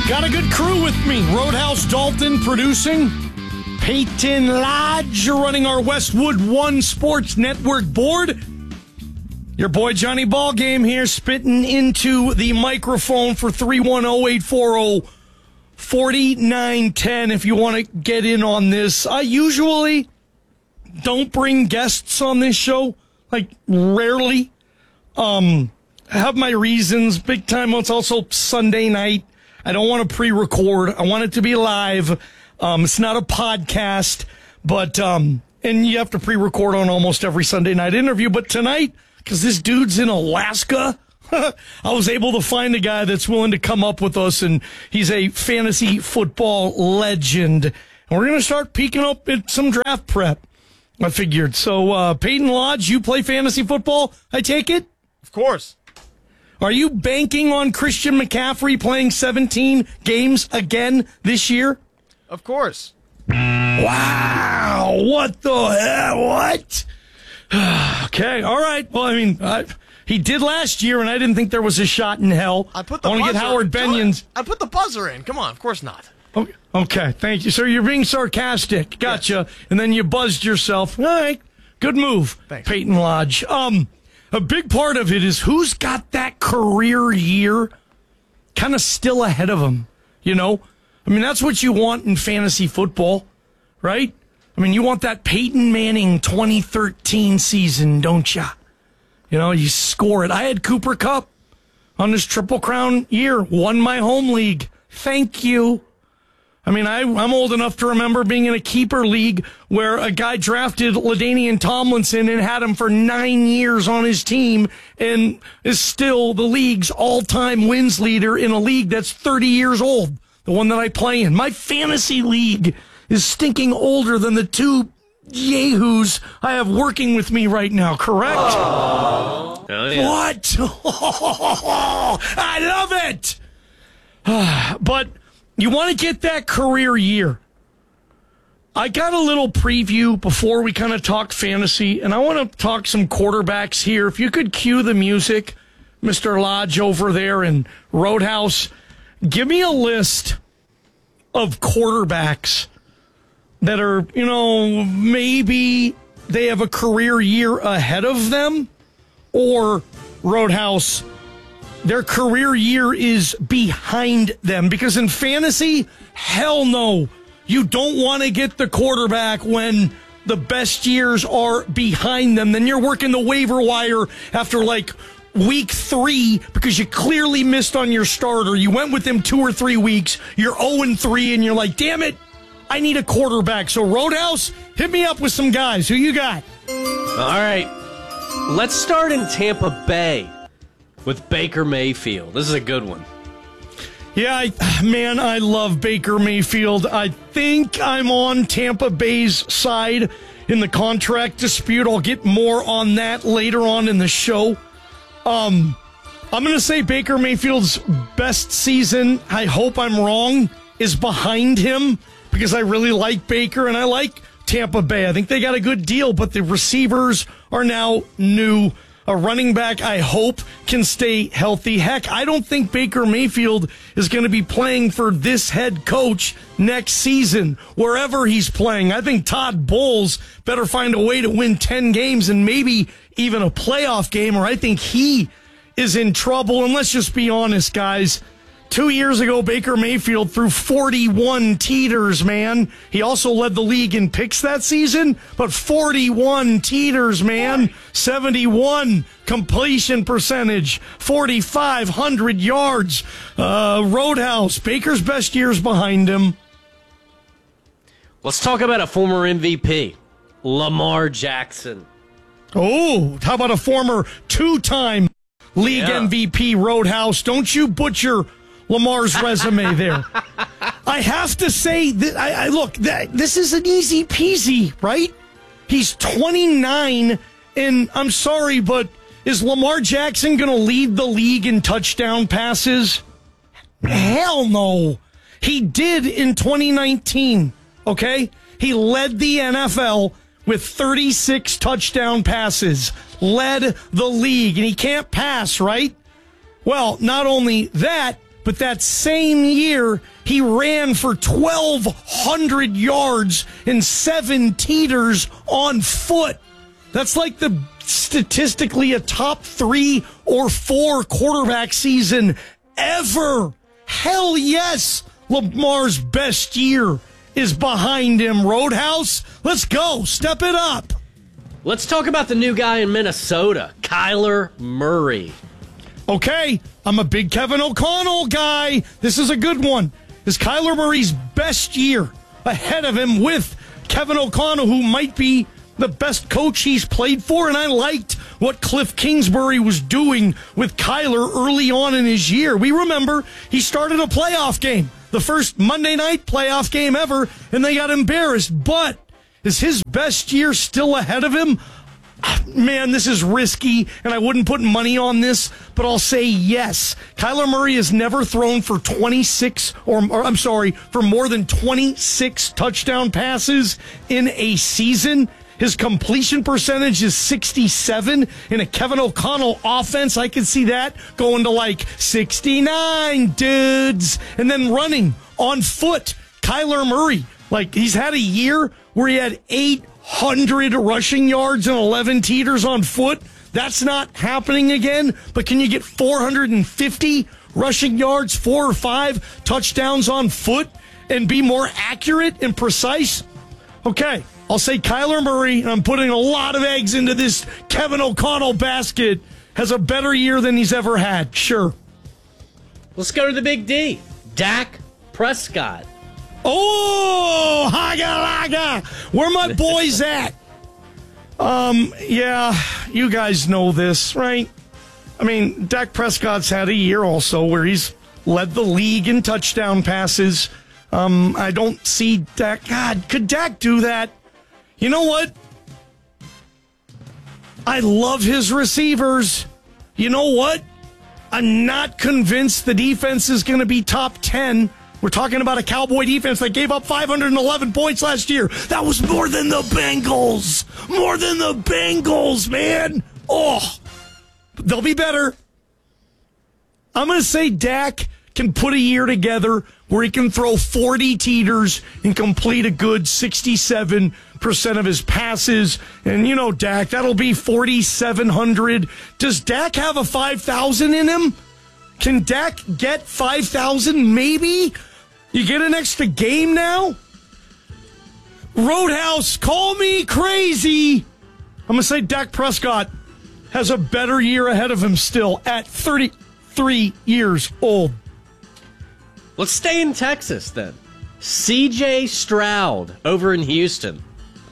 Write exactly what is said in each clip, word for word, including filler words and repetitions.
Got a good crew with me. Roadhouse Dalton producing. Peyton Lodge running our Westwood One Sports Network board. Your boy Johnny Ballgame here, spitting into the microphone for three one zero, eight four zero, four nine one zero if you want to get in on this. I usually don't bring guests on this show, like rarely. Um, I have my reasons. Big time. It's also Sunday night. I don't want to pre-record. I want it to be live. Um, it's not a podcast, but um, and you have to pre-record on almost every Sunday night interview. But tonight, because this dude's in Alaska, I was able to find a guy that's willing to come up with us, and he's a fantasy football legend. And we're going to start peeking up at some draft prep, I figured. So, uh, Peyton Lodge, you play fantasy football, I take it? Of course. Are you banking on Christian McCaffrey playing seventeen games again this year? Of course. Wow. What the hell? What? Okay. All right. Well, I mean, I, he did last year, and I didn't think there was a shot in hell. I put the I want to get Howard Benions. I put the buzzer in. Come on. Of course not. Okay. Okay. Thank you. So you're being sarcastic. Gotcha. Yes. And then you buzzed yourself. All right. Good move, Thanks. Peyton Lodge. Um, a big part of it is who's got that career year kind of still ahead of him, you know? I mean, that's what you want in fantasy football, right? I mean, you want that Peyton Manning twenty thirteen season, don't you? You know, you score it. I had Cooper Kupp on this Triple Crown year, won my home league. Thank you. I mean, I, I'm old enough to remember being in a keeper league where a guy drafted LaDainian Tomlinson and had him for nine years on his team and is still the league's all-time wins leader in a league that's thirty years old, the one that I play in. My fantasy league is stinking older than the two yahoos I have working with me right now, correct? Oh, yeah. What? I love it! But you want to get that career year. I got a little preview before we kind of talk fantasy, and I want to talk some quarterbacks here. If you could cue the music, Mister Lodge over there in Roadhouse, give me a list of quarterbacks that are, you know, maybe they have a career year ahead of them, or Roadhouse, their career year is behind them. Because in fantasy, hell no, you don't want to get the quarterback when the best years are behind them. Then you're working the waiver wire after like week three because you clearly missed on your starter. You went with him two or three weeks. You're oh and three, and you're like, damn it, I need a quarterback. So Roadhouse, hit me up with some guys. Who you got? All right. Let's start in Tampa Bay with Baker Mayfield. This is a good one. Yeah, I, man, I love Baker Mayfield. I think I'm on Tampa Bay's side in the contract dispute. I'll get more on that later on in the show. Um, I'm going to say Baker Mayfield's best season, I hope I'm wrong, is behind him because I really like Baker and I like Tampa Bay. I think they got a good deal, but the receivers are now new. A running back, I hope, can stay healthy. Heck, I don't think Baker Mayfield is going to be playing for this head coach next season, wherever he's playing. I think Todd Bowles better find a way to win ten games and maybe even a playoff game, or I think he is in trouble. And let's just be honest, guys. Two years ago, Baker Mayfield threw forty-one teeters, man. He also led the league in picks that season, but forty-one teeters, man. seventy-one completion percentage, forty-five hundred yards. Uh, Roadhouse, Baker's best years behind him. Let's talk about a former M V P, Lamar Jackson. Oh, how about a former two-time league Yeah. M V P, Roadhouse? Don't you butcher Lamar's resume there. I have to say that I, I look, that, this is an easy peasy, right? He's twenty-nine, and I'm sorry, but is Lamar Jackson going to lead the league in touchdown passes? Hell no. He did in twenty nineteen, okay? He led the N F L with thirty-six touchdown passes, led the league, and he can't pass, right? Well, not only that, But that same year, he ran for twelve hundred yards and seven teeters on foot. That's like the statistically a top three or four quarterback season ever. Hell yes, Lamar's best year is behind him. Roadhouse, let's go. Step it up. Let's talk about the new guy in Minnesota, Kyler Murray. Okay, I'm a big Kevin O'Connell guy. This is a good one. Is Kyler Murray's best year ahead of him with Kevin O'Connell, who might be the best coach he's played for? And I liked what Cliff Kingsbury was doing with Kyler early on in his year. We remember he started a playoff game, the first Monday night playoff game ever, and they got embarrassed. But is his best year still ahead of him? Man, this is risky, and I wouldn't put money on this, but I'll say yes. Kyler Murray has never thrown for twenty-six, or, or I'm sorry, for more than twenty-six touchdown passes in a season. His completion percentage is sixty-seven. In a Kevin O'Connell offense, I can see that going to like sixty-nine, dudes. And then running on foot, Kyler Murray. Like, he's had a year where he had eight hundred rushing yards and eleven teeters on foot. That's not happening again. But can you get four hundred fifty rushing yards, four or five touchdowns on foot, and be more accurate and precise? Okay, I'll say Kyler Murray, and I'm putting a lot of eggs into this Kevin O'Connell basket, has a better year than he's ever had. Sure. Let's go to the big D, Dak Prescott. Oh, haga laga. Where my boys at? Um, yeah, you guys know this, right? I mean, Dak Prescott's had a year also where he's led the league in touchdown passes. Um, I don't see Dak. God, could Dak do that? You know what? I love his receivers. You know what? I'm not convinced the defense is going to be top ten. We're talking about a Cowboy defense that gave up five hundred eleven points last year. That was more than the Bengals. More than the Bengals, man. Oh, they'll be better. I'm going to say Dak can put a year together where he can throw forty teeters and complete a good sixty-seven percent of his passes. And, you know, Dak, that'll be forty-seven hundred. Does Dak have a five thousand in him? Can Dak get five thousand? Maybe. You get an extra game now? Roadhouse, call me crazy. I'm going to say Dak Prescott has a better year ahead of him still at thirty-three years old. Let's stay in Texas then. C J Stroud over in Houston.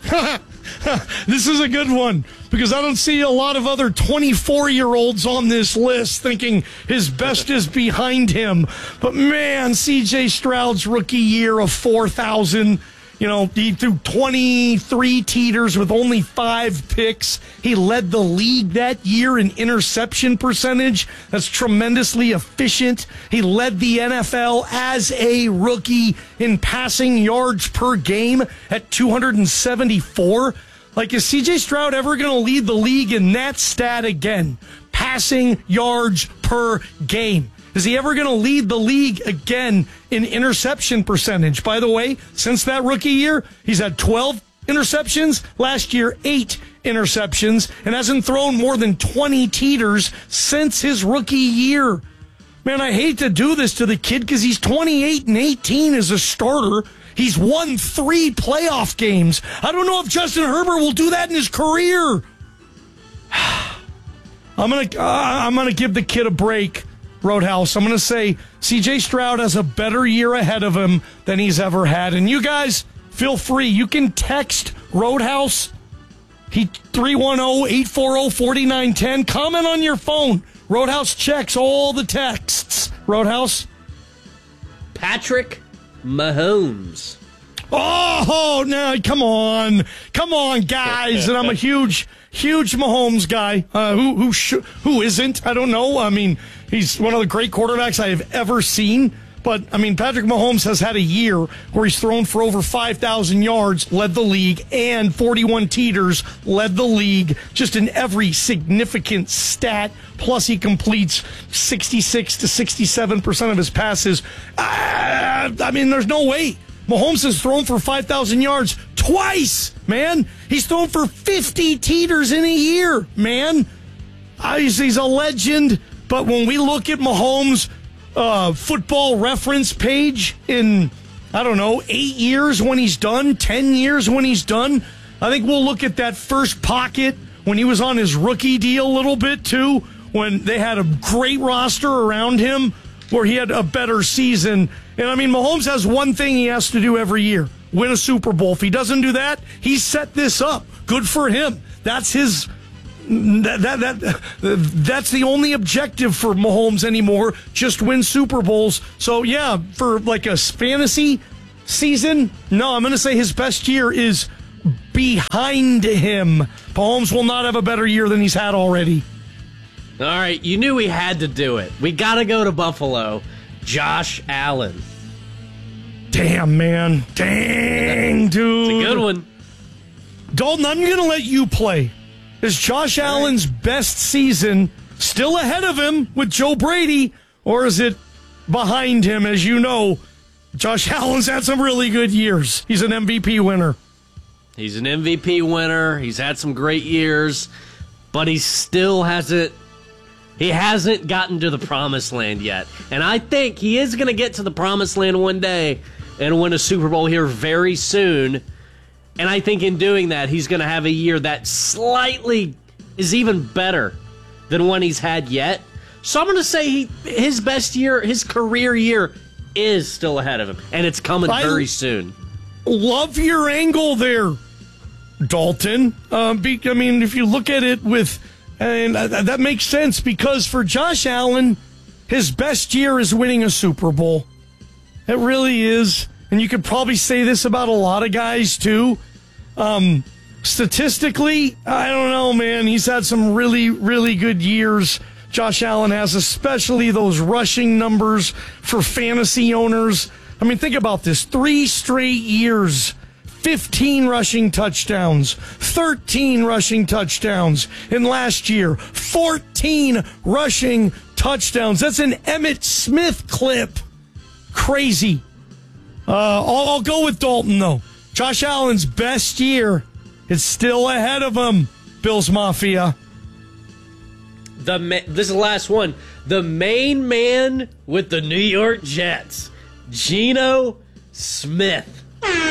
This is a good one because I don't see a lot of other twenty-four-year-olds on this list thinking his best is behind him. But, man, C J Stroud's rookie year of four thousand, you know, he threw twenty-three teeters with only five picks. He led the league that year in interception percentage. That's tremendously efficient. He led the N F L as a rookie in passing yards per game at two hundred seventy-four. Like, is C J Stroud ever going to lead the league in that stat again? Passing yards per game. Is he ever going to lead the league again in interception percentage? By the way, since that rookie year, he's had twelve interceptions. Last year, eight interceptions, and hasn't thrown more than twenty teeters since his rookie year. Man, I hate to do this to the kid because he's twenty-eight and eighteen as a starter. He's won three playoff games. I don't know if Justin Herbert will do that in his career. I'm gonna, uh, I'm gonna give the kid a break. Roadhouse. I'm going to say C J Stroud has a better year ahead of him than he's ever had. And you guys, feel free. You can text Roadhouse, he three one zero, eight four zero, four nine one zero. Comment on your phone. Roadhouse checks all the texts. Roadhouse. Patrick Mahomes. Oh, no, come on. Come on, guys. And I'm a huge, huge Mahomes guy. Uh, who who sh- who isn't? I don't know. I mean, he's one of the great quarterbacks I have ever seen. But But, I mean, Patrick Mahomes has had a year where he's thrown for over five thousand yards, led the league, and forty-one teeters, led the league, just in every significant stat. Plus, he completes sixty-six to sixty-seven percent of his passes. Uh, I mean, there's no way. Mahomes has thrown for five thousand yards twice, man. He's thrown for fifty teeters in a year, man. Uh, he's, he's a legend. But when we look at Mahomes' uh, football reference page in, I don't know, eight years when he's done, ten years when he's done, I think we'll look at that first pocket when he was on his rookie deal a little bit too, when they had a great roster around him, where he had a better season. And I mean, Mahomes has one thing he has to do every year: win a Super Bowl. If he doesn't do that, he's set this up. Good for him. That's his. That, that that that's the only objective for Mahomes anymore. Just win Super Bowls. So yeah, for like a fantasy season, no, I'm going to say his best year is behind him. Mahomes will not have a better year than he's had already. All right, you knew we had to do it. We got to go to Buffalo. Josh Allen. Damn, man. Dang, dude. It's a good one. Dalton, I'm going to let you play. Is Josh Allen's best season still ahead of him with Joe Brady, or is it behind him? As you know, Josh Allen's had some really good years. He's an M V P winner. He's an M V P winner. He's had some great years, but he still hasn't he hasn't gotten to the promised land yet. And I think he is going to get to the promised land one day and win a Super Bowl here very soon. And I think in doing that, he's going to have a year that slightly is even better than one he's had yet. So I'm going to say he, his best year, his career year, is still ahead of him. And it's coming I very soon. Love your angle there, Dalton. Uh, be, I mean, if you look at it with, and uh, that makes sense, because for Josh Allen, his best year is winning a Super Bowl. It really is. And you could probably say this about a lot of guys, too. Um, statistically, I don't know, man. He's had some really, really good years. Josh Allen has, especially those rushing numbers for fantasy owners. I mean, think about this. Three straight years, fifteen rushing touchdowns, thirteen rushing touchdowns. And last year, fourteen rushing touchdowns. That's an Emmitt Smith clip. Crazy. Uh, I'll, I'll go with Dalton, though. Josh Allen's best year is still ahead of him, Bills Mafia. The ma- This is the last one. The main man with the New York Jets, Geno Smith.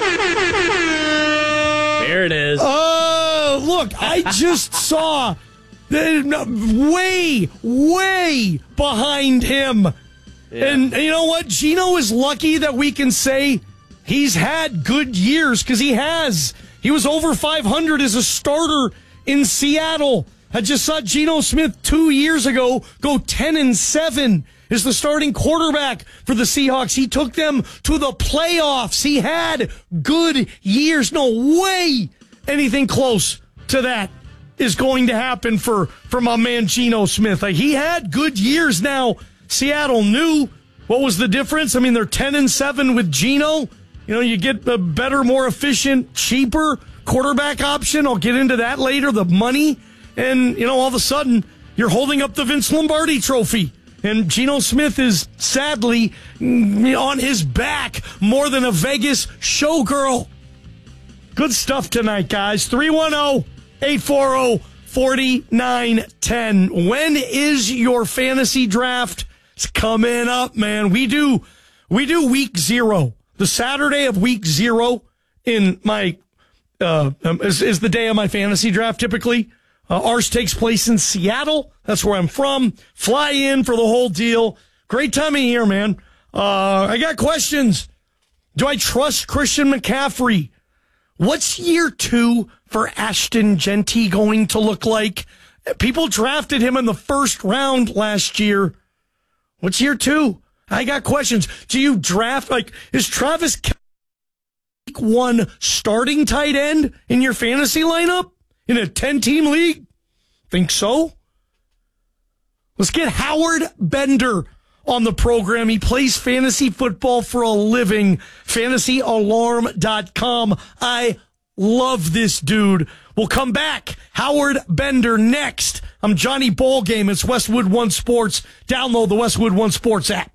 There it is. Oh, look, I just saw the, way, way behind him. Yeah. And you know what? Geno is lucky that we can say he's had good years, because he has. He was over five hundred as a starter in Seattle. I just saw Geno Smith two years ago go ten and seven as the starting quarterback for the Seahawks. He took them to the playoffs. He had good years. No way anything close to that is going to happen for, for my man Geno Smith. Like, he had good years. Now, Seattle knew what was the difference. I mean, they're ten and seven with Geno. You know, you get a better, more efficient, cheaper quarterback option. I'll get into that later, the money. And, you know, all of a sudden, you're holding up the Vince Lombardi trophy. And Geno Smith is sadly on his back more than a Vegas showgirl. Good stuff tonight, guys. three one zero, eight four zero, four nine one zero. When is your fantasy draft? It's coming up, man. We do we do week zero. The Saturday of week zero in my uh, is, is the day of my fantasy draft typically. Uh, ours takes place in Seattle. That's where I'm from. Fly in for the whole deal. Great time of year, man. Uh, I got questions. Do I trust Christian McCaffrey? What's year two for Ashton Genty going to look like? People drafted him in the first round last year. What's year two? I got questions. Do you draft, like, is Travis Kelce week one starting tight end in your fantasy lineup in a ten-team league? Think so? Let's get Howard Bender on the program. He plays fantasy football for a living. fantasy alarm dot com. I love this dude. We'll come back. Howard Bender next. I'm Johnny Ballgame. It's Westwood One Sports. Download the Westwood One Sports app.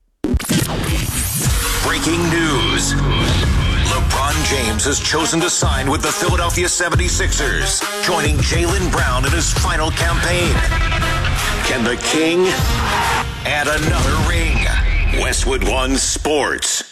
Breaking news. LeBron James has chosen to sign with the Philadelphia seventy-sixers, joining Jaylen Brown in his final campaign. Can the King add another ring? Westwood One Sports.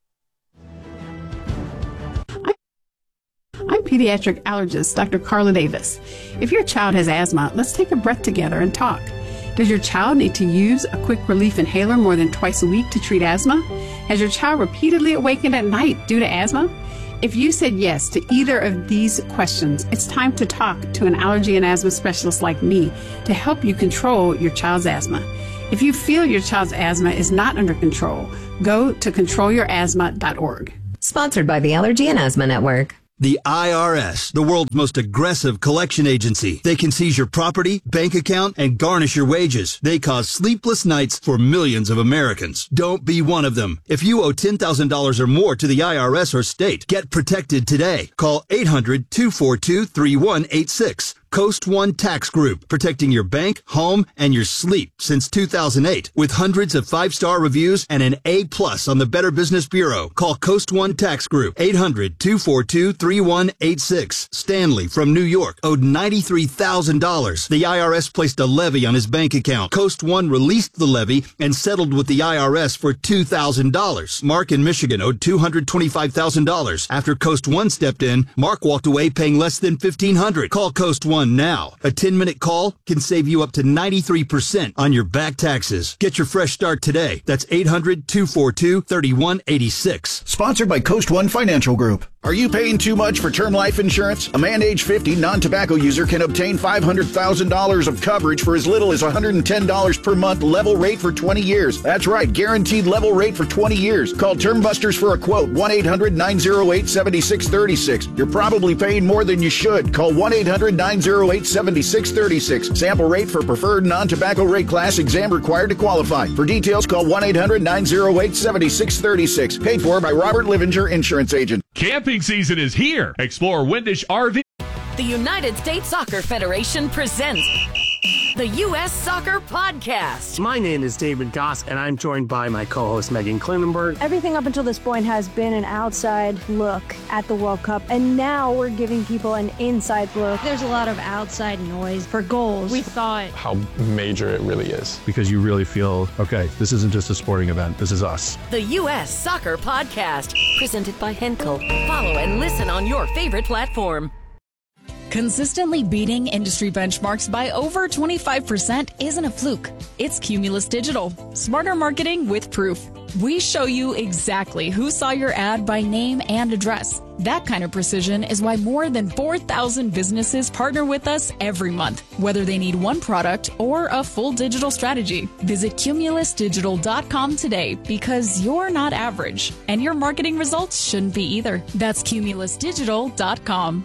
I'm pediatric allergist Doctor Carla Davis. If your child has asthma, let's take a breath together and talk. Does your child need to use a quick relief inhaler more than twice a week to treat asthma? Has your child repeatedly awakened at night due to asthma? If you said yes to either of these questions, it's time to talk to an allergy and asthma specialist like me to help you control your child's asthma. If you feel your child's asthma is not under control, go to control your asthma dot org. Sponsored by the Allergy and Asthma Network. The I R S, the world's most aggressive collection agency. They can seize your property, bank account, and garnish your wages. They cause sleepless nights for millions of Americans. Don't be one of them. If you owe ten thousand dollars or more to the I R S or state, get protected today. Call eight hundred, two four two, three one eight six. Coast One Tax Group, protecting your bank, home, and your sleep since two thousand eight. With hundreds of five-star reviews and an A plus on the Better Business Bureau. Call Coast One Tax Group, eight hundred, two four two, three one eight six. Stanley from New York owed ninety-three thousand dollars. The I R S placed a levy on his bank account. Coast One released the levy and settled with the I R S for two thousand dollars. Mark in Michigan owed two hundred twenty-five thousand dollars. After Coast One stepped in, Mark walked away paying less than fifteen hundred dollars. Call Coast One now. A ten-minute call can save you up to ninety-three percent on your back taxes. Get your fresh start today. That's eight hundred, two four two, three one eight six. Sponsored by Coast One Financial Group. Are you paying too much for term life insurance? A man age fifty non-tobacco user can obtain five hundred thousand dollars of coverage for as little as one hundred ten dollars per month, level rate for twenty years. That's right, guaranteed level rate for twenty years. Call Term Busters for a quote, one eight hundred, nine oh eight, seven six three six. You're probably paying more than you should. Call one eight hundred, nine oh eight, seven six three six. Sample rate for preferred non-tobacco rate class, exam required to qualify. For details, call one eight hundred, nine oh eight, seven six three six. Paid for by Robert Livinger, Insurance Agent. Camping season is here. Explore Windish R V. The United States Soccer Federation presents the U S Soccer Podcast. My name is David Goss, and I'm joined by my co-host Megan Klinenberg. Everything up until this point has been an outside look at the World Cup, and now we're giving people an inside look. There's a lot of outside noise for goals. We thought how major it really is. Because you really feel, okay, this isn't just a sporting event, this is us. The U S Soccer Podcast, presented by Henkel. Follow and listen on your favorite platform. Consistently beating industry benchmarks by over twenty-five percent isn't a fluke. It's Cumulus Digital. Smarter marketing with proof. We show you exactly who saw your ad by name and address. That kind of precision is why more than four thousand businesses partner with us every month, whether they need one product or a full digital strategy. Visit cumulus digital dot com today, because you're not average, and your marketing results shouldn't be either. That's cumulus digital dot com.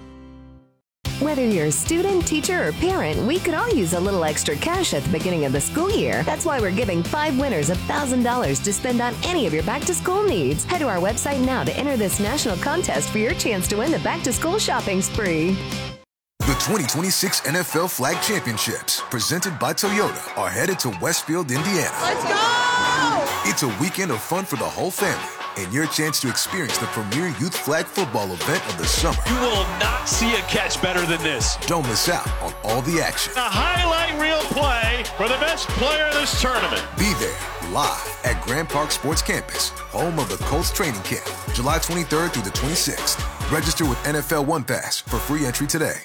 Whether you're a student, teacher, or parent, we could all use a little extra cash at the beginning of the school year. That's why we're giving five winners one thousand dollars to spend on any of your back-to-school needs. Head to our website now to enter this national contest for your chance to win the back-to-school shopping spree. The twenty twenty-six N F L Flag Championships, presented by Toyota, are headed to Westfield, Indiana. Let's go! It's a weekend of fun for the whole family, and your chance to experience the premier youth flag football event of the summer. You will not see a catch better than this. Don't miss out on all the action. A highlight reel play for the best player in this tournament. Be there, live at Grand Park Sports Campus, home of the Colts training camp, July twenty-third through the twenty-sixth. Register with N F L One Pass for free entry today.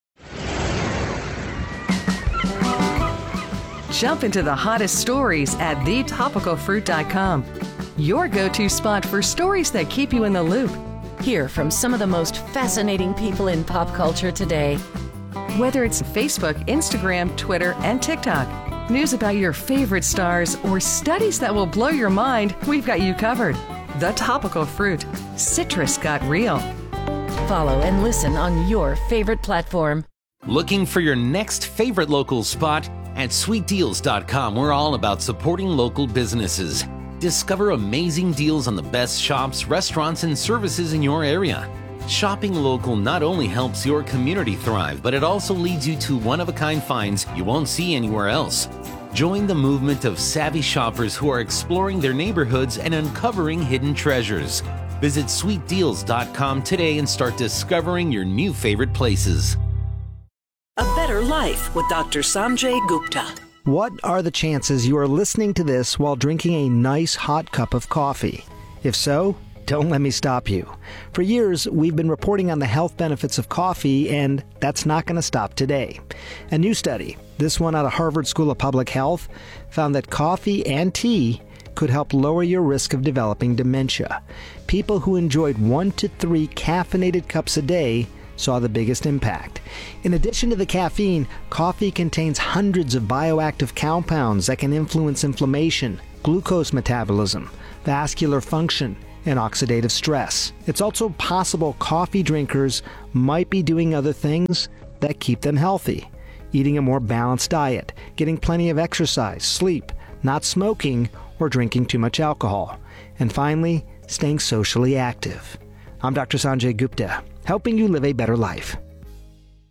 Jump into the hottest stories at the topical fruit dot com. Your go-to spot for stories that keep you in the loop. Hear from some of the most fascinating people in pop culture today. Whether it's Facebook, Instagram, Twitter, and TikTok, news about your favorite stars, or studies that will blow your mind, we've got you covered. The Topical Fruit. Citrus got real. Follow and listen on your favorite platform. Looking for your next favorite local spot? At sweet deals dot com, we're all about supporting local businesses. Discover amazing deals on the best shops, restaurants, and services in your area. Shopping local not only helps your community thrive, but it also leads you to one-of-a-kind finds you won't see anywhere else. Join the movement of savvy shoppers who are exploring their neighborhoods and uncovering hidden treasures. Visit sweet deals dot com today and start discovering your new favorite places. A Better Life with Doctor Sanjay Gupta. What are the chances you are listening to this while drinking a nice hot cup of coffee? If so, don't let me stop you. For years, we've been reporting on the health benefits of coffee, and that's not going to stop today. A new study, this one out of Harvard School of Public Health, found that coffee and tea could help lower your risk of developing dementia. People who enjoyed one to three caffeinated cups a day saw the biggest impact. In addition to the caffeine, coffee contains hundreds of bioactive compounds that can influence inflammation, glucose metabolism, vascular function, and oxidative stress. It's also possible coffee drinkers might be doing other things that keep them healthy. Eating a more balanced diet, getting plenty of exercise, sleep, not smoking, or drinking too much alcohol. And finally, staying socially active. I'm Doctor Sanjay Gupta, helping you live a better life.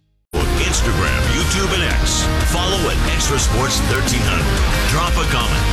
Instagram, YouTube, and X. Follow at Extra Sports thirteen hundred. Drop a comment.